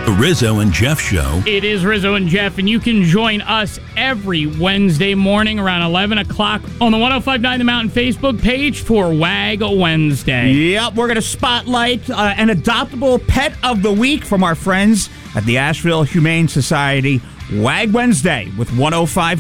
The Rizzo and Jeff Show. It is Rizzo and Jeff, and you can join us every Wednesday morning around 11 o'clock on the 105.9 The Mountain Facebook page for WAG Wednesday. Yep, we're going to spotlight an adoptable pet of the week from our friends at the Asheville Humane Society. WAG Wednesday with 105.